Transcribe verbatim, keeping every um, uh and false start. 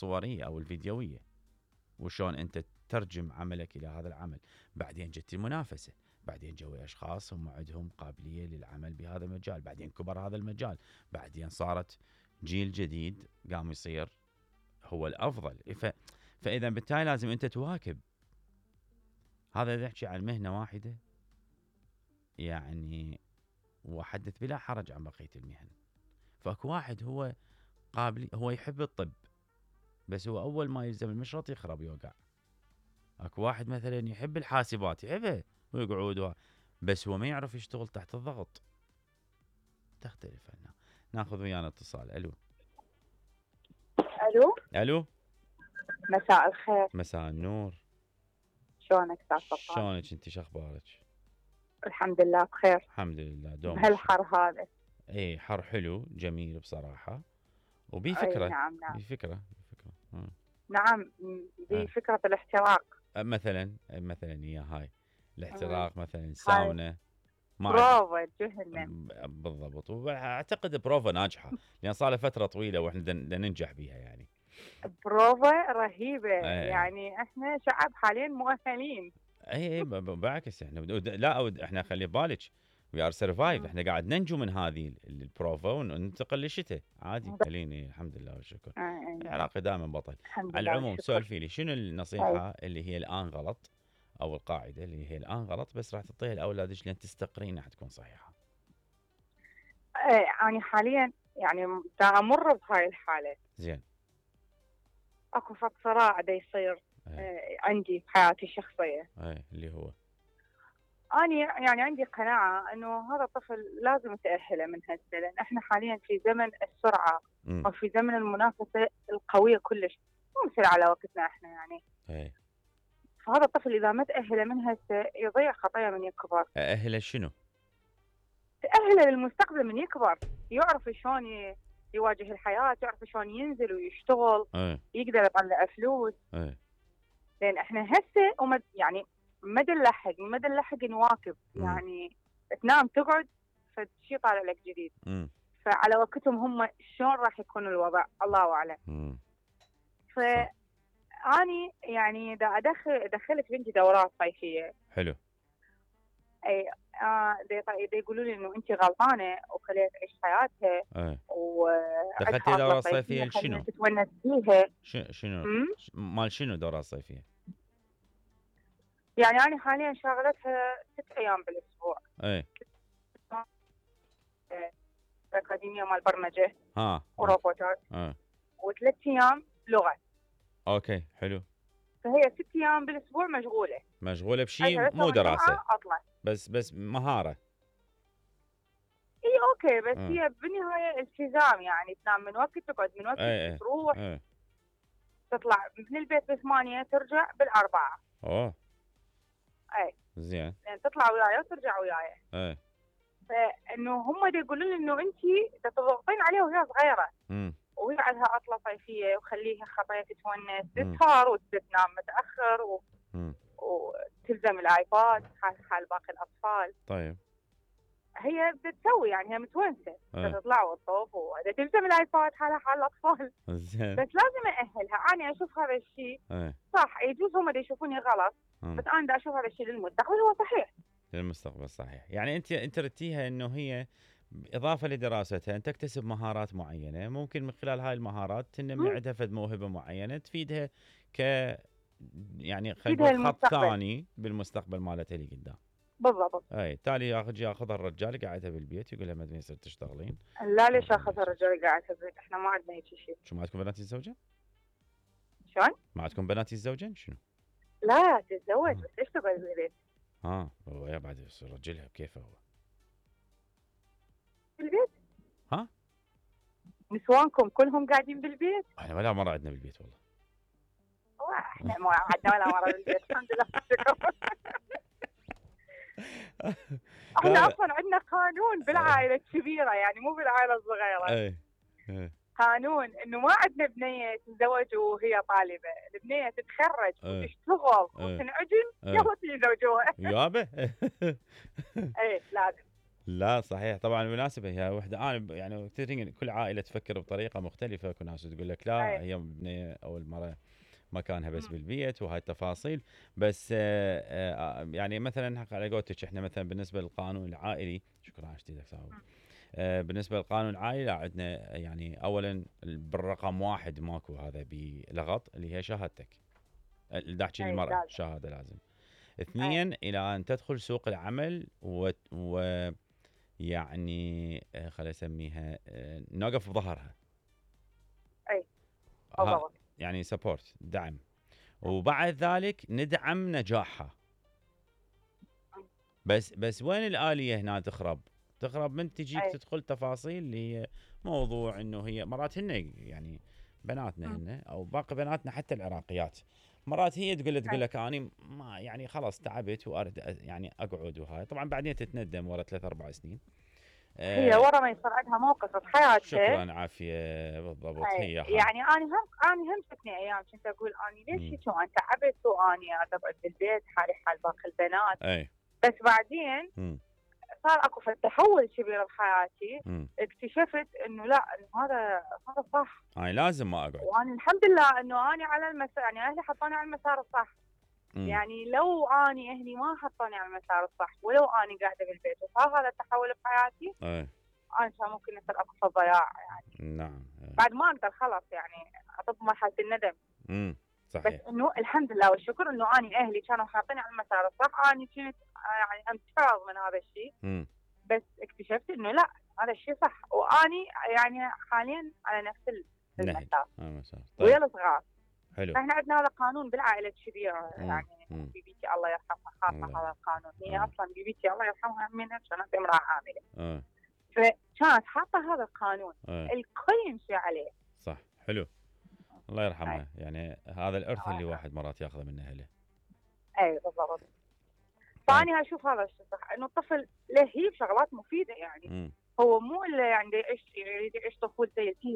الصورية أو الفيديوية، وشون أنت ترجم عملك إلى هذا العمل. بعدين جت المنافسة، بعدين جوا أشخاص هم عندهم قابلية للعمل بهذا المجال، بعدين كبر هذا المجال، بعدين صارت جيل جديد قام يصير هو الأفضل. ف... فإذا بالتالي لازم أنت تواكب. هذا إذا نحكي عن مهنة واحدة يعني، وحدث بلا حرج عن بقية المهن. فاكو واحد هو قابل، هو يحب الطب، بس هو أول ما يلزم المشرط يخرب يوقع. اكو واحد مثلا يحب الحاسبات، يحبه ويقعد، بس هو ما يعرف يشتغل تحت الضغط. تختلف هنا. ناخذ ويانا اتصال. الو الو الو مساء الخير. مساء النور. شلونك استاذ سلطان؟ شلونك انت، شخبارك؟ الحمد لله بخير. الحمد لله. دوم بهالحر هذا. اي حر حلو جميل بصراحه، وبي أي فكره. نعم نعم بي فكره بي فكره آه. نعم آه. بفكرة الاحتراق مثلا مثلا هي هاي الاحتراق، مثلا هاي ساونا، ما بروفا جهنم. بالضبط. واعتقد بروفا ناجحه لان صار لها فتره طويله واحنا بدنا ننجح بيها يعني. بروفا رهيبة. أي. يعني احنا شعب حاليا مؤهلين. اي اي بالعكس احنا لا احنا خلي بالك وي ار سرفايف، احنا قاعد ننجو من هذه البروفا وننتقل للشتاء عادي. خليني الحمد لله والشكر. العراق دائما بطل. على العموم سولفي لي شنو النصيحه أي. اللي هي الان غلط، او القاعده اللي هي الان غلط بس راح تعطيها لاولادك لين تستقرين راح تكون صحيحه. ايه انا حاليا يعني دا امر بهاي الحاله. زين. اكو فد صراع دا يصير آه عندي بحياتي الشخصيه. اي اللي هو أنا يعني عندي قناعة إنه هذا الطفل لازم تأهله من هسه، لأن إحنا حاليا في زمن السرعة م. أو في زمن المنافسة القوية كلش، مو مثل على وقتنا إحنا يعني. أي. فهذا الطفل إذا ما تأهله من هسه يضيع خطايا من يكبر. أأهله شنو؟ تأهله للمستقبل من يكبر، يعرف شلون يواجه الحياة، يعرف شلون ينزل ويشتغل. أي. يقدر يطلع فلوس. أي. لأن إحنا هسه ومد يعني ما نلحق ما نلحق نواكب. م. يعني تنام تقعد فشي طالع لك جديد. م. فعلى وقتهم هم شلون راح يكون الوضع الله اعلم. فاني يعني دا ادخل دخلت بنتي دورات صيفيه. حلو. اي اه دا يقولوا لي انه انت غلطانه وخليها تعيش حياتها. اي. و دخلتي دورات صيفيه لشنو؟ تتونس فيها. شنو مال شنو دورات صيفيه؟ يعني أنا حاليا شاغلتها ست أيام بالأسبوع. إيه. أكاديمية مال برمجة. ها. وروبوتات. اه. وثلاث أيام لغة. أوكي حلو. فهي ست أيام بالأسبوع مشغولة. مشغولة بشيء مو دراسة. أطلع. بس بس مهارة. إيه أوكي بس اه. هي بالنهاية التزام يعني تنام من وقت تقعد من وقت ايه تروح ايه. تطلع من البيت بثمانية ترجع بالأربعة. أوه. اي زين. يعني تطلع وياي وترجع وياي. اي. فانه هم دا يقولون لي انه انت تضغطين عليها وهي صغيره. امم. وهي عندها عطله صيفيه وخليها خطيه تتونس تسهر وتنام متاخر و... وتلزم الايباد حال حال باقي الاطفال. طيب. هي بتسوي يعني هي متونسه تطلع وتطوف وتلزم الايباد حالها حال الاطفال. زين. بس لازم ااهلها. انا اشوف هذا الشيء صح. يجوز هم دا يشوفوني غلط. مم. بس انا دا اشوف هذا الشيء للمستقبل هو صحيح. للمستقبل صحيح. يعني انت انت ردتيها انه هي اضافه لدراستها ان تكتسب مهارات معينه، ممكن من خلال هاي المهارات تنمي عندها فد موهبه معينه تفيدها ك يعني خلينا خط ثاني بالمستقبل مالتها اللي قدام. بالضبط. اي تالي ياخذ ياخذها الرجال قاعدها بالبيت يقول لها ما يصير تشتغلين. لا ليش اخذها الرجال قاعدها بالبيت؟ احنا ما عندنا هيك شيء. شو ما عندكم بنات الزوجه؟ شلون؟ ما عندكم بنات الزوجين شنو؟ لا تتزوج بس ليش تقعد بالبيت؟ اه هو يا بعد رجلها كيف هو؟ بالبيت؟ ها؟ نسوانكم كلهم قاعدين بالبيت؟ احنا ولا مرة عندنا بالبيت والله. احنا ما عندنا ولا مرة بالبيت الحمد لله والشكر. احنا اصلا عندنا قانون بالعائلة الكبيرة يعني مو بالعائلة الصغيرة. اي اي. قانون انه ما عندنا بنيه تتزوج وهي طالبه، البنيه تتخرج أه. وتشتغل أه. وتنعجن يلا تزوجوها. يابا. اي لازم. لا صحيح طبعا بالمناسبة هي وحدة أنا يعني كل عائلة تفكر بطريقة مختلفة. اكو ناس تقول لك لا أي. هي ابنية أو المرأة مكانها بس بالبيت وهاي التفاصيل. بس آه، آه، يعني مثلا على قولتك احنا مثلا بالنسبة للقانون العائلي شكرا على اشتيتك ساوي. آه، بالنسبة للقانون العائلي لا عندنا يعني أولا بالرقم واحد ماكو هذا بلغط اللي هي شهادتك. اللي احكي أي للمرأة لازم. شهادة لازم. أي. اثنين الى ان تدخل سوق العمل و, و... يعني آه، خلينا نسميها آه، نقف بظهرها. أي ها بالضبط. يعني سبورت دعم. وبعد ذلك ندعم نجاحها. بس بس وين الآلية هنا تخرب؟ تخرب من تجيك أي. تدخل تفاصيل اللي هي موضوع انه هي مرات هن يعني بناتنا هن او باقي بناتنا حتى العراقيات مرات هي تقول تقول أي. لك اني ما يعني خلاص تعبت وارد أ- يعني اقعد وهاي طبعا بعدين تتندم ورا ثلاث اربع سنين. هي آه ورا ما يصير عندها موقف بحياتها. شكرا عافيه بالضبط أي. هي هاي. يعني أنا هم أنا همستني أيام كنت أقول أني ليش مم. هيك وأنا تعبت وأني أقعد بالبيت حالي حال باقي البنات. اي. بس بعدين مم. صار اكو تحول كبير بحياتي. مم. اكتشفت انه لا انه هذا هذا صح. هاي لازم ما اقعد. وانا الحمد لله انه اني على المسار، يعني اهلي حطوني على المسار الصح. مم. يعني لو اني اهلي ما حطوني على المسار الصح ولو اني قاعده بالبيت وصار هذا التحول بحياتي اي. انا كان ممكن يصير اكو في ضياع يعني. نعم. أي. بعد ما اقدر خلاص يعني اطب مرحله الندم. مم. بس صحيح. انه الحمد لله والشكر انه اني اهلي كانوا حاطيني على المسار الصح. اني كنت يعني امتعاظ من هذا الشيء. مم. بس اكتشفت انه لا هذا الشيء صح. واني يعني حاليا على نفس المسار ويا الصغار. حلو. فاحنا عندنا هذا قانون بالعائله الكبيره يعني. بيبيتي الله يرحمها خاصه هذا القانون. هي مم. اصلا بيبيتي الله يرحمها منها كانت امراه عامله. آه. فكانت حاطه هذا القانون. آه. الكل يمشي عليه. صح. حلو. الله يرحمها. يعني هذا الارث اللي واحد مرات ياخذه من اهله. اي بالضبط. فاني اشوف هذا الشيء صح انه الطفل له هي شغلات مفيده يعني. مم. هو مو اللي يعني يعيش يريد يعيش طفولته